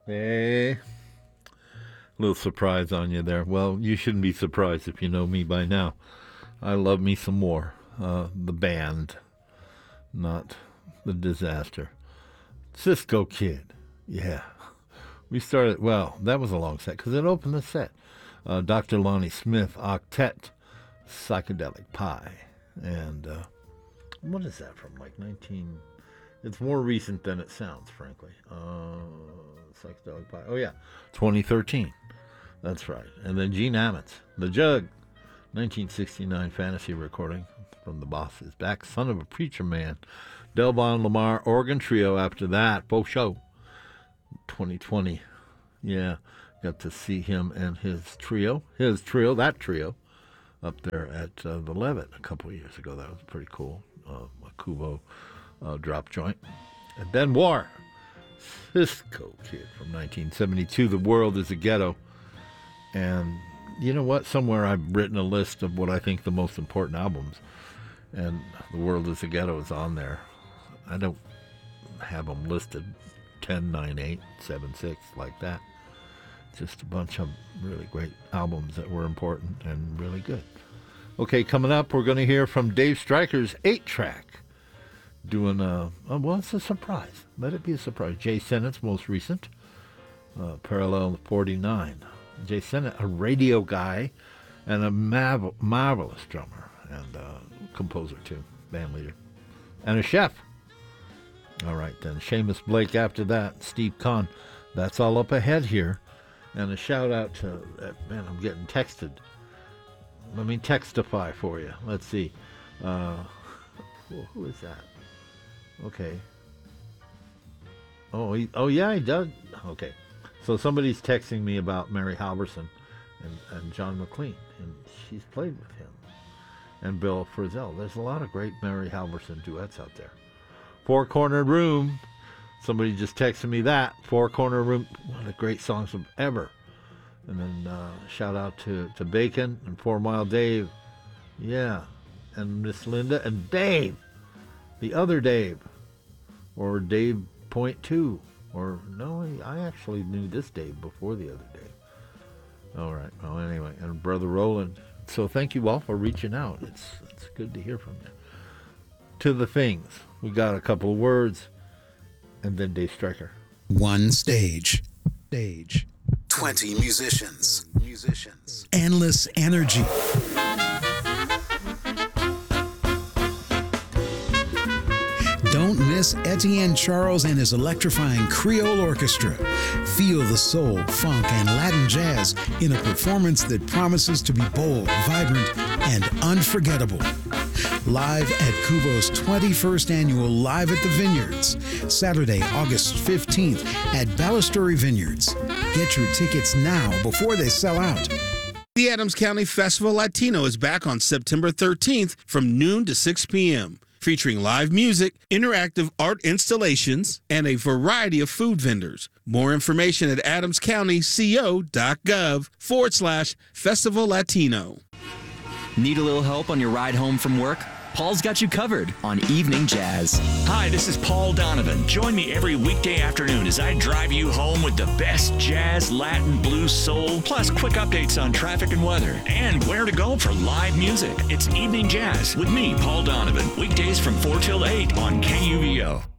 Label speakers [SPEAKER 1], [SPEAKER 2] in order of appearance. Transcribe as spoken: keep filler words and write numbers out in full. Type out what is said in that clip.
[SPEAKER 1] Hey, little surprise on you there. Well, you shouldn't be surprised if you know me by now. I love me some more. Uh, the band, not the disaster. Cisco Kid, yeah. We started, well, that was a long set because it opened the set. Uh, Doctor Lonnie Smith Octet, Psychedelic Pie. And uh, what is that from, like nineteen... It's more recent than it sounds, frankly. Uh, Psychedelic Pie. Oh, yeah. twenty thirteen. That's right. And then Gene Ammons, The Jug. nineteen sixty-nine fantasy recording from The Boss Is Back. Son of a Preacher Man. Delbon Lamar Organ Trio after that. Both show. twenty twenty. Yeah. Got to see him and his trio. His trio, that trio, up there at uh, the Levitt a couple of years ago. That was pretty cool. Uh, a Kubo uh, drop joint. And then War. Cisco Kid from nineteen seventy-two. The World is a Ghetto. And you know what? Somewhere I've written a list of what I think the most important albums. And The World is a Ghetto is on there. I don't have them listed ten, nine, eight, seven, six like that. Just a bunch of really great albums that were important and really good. Okay, coming up, we're going to hear from Dave Stryker's eight track. Doing a, uh, well, it's a surprise. Let it be a surprise. Jay Sennett's most recent, uh, Parallel forty-nine. Jay Sennett, a radio guy and a mav- marvelous drummer and uh, composer too, band leader, and a chef. All right, then. Seamus Blake after that. Steve Kahn. That's all up ahead here. And a shout out to, uh, man, I'm getting texted. Let me textify for you. Let's see. Uh, who, who is that? Okay. Oh, he, oh yeah, he does. Okay. So somebody's texting me about Mary Halverson and, and John McLean, and she's played with him. And Bill Frisell. There's a lot of great Mary Halverson duets out there. Four Cornered Room. Somebody just texted me that. Four Corner Room, one of the great songs of ever. And then uh, shout out to, to Bacon and Four Mile Dave. Yeah. And Miss Linda and Dave. The other Dave. Or Dave Point Two. Or no, I actually knew this Dave before the other Dave. All right. Well, anyway. And Brother Roland. So thank you all for reaching out. It's, it's good to hear from you. To the things. We got a couple of words. And then Dave Stryker.
[SPEAKER 2] One stage. Stage.
[SPEAKER 3] twenty musicians. Musicians.
[SPEAKER 2] Endless energy. Don't miss Etienne Charles and his electrifying Creole Orchestra. Feel the soul, funk, and Latin jazz in a performance that promises to be bold, vibrant, and unforgettable. Live at Kubo's twenty-first annual Live at the Vineyards, Saturday, August fifteenth at Balustrade Vineyards. Get your tickets now before they sell out.
[SPEAKER 4] The Adams County Festival Latino is back on September thirteenth from noon to six p.m., featuring live music, interactive art installations, and a variety of food vendors. More information at adamscountyco.gov forward slash Festival Latino.
[SPEAKER 5] Need a little help on your ride home from work? Paul's got you covered on Evening Jazz.
[SPEAKER 6] Hi, this is Paul Donovan. Join me every weekday afternoon as I drive you home with the best jazz, Latin, blues, soul, plus quick updates on traffic and weather, and where to go for live music. It's Evening Jazz with me, Paul Donovan, weekdays from four till eight on K U V O.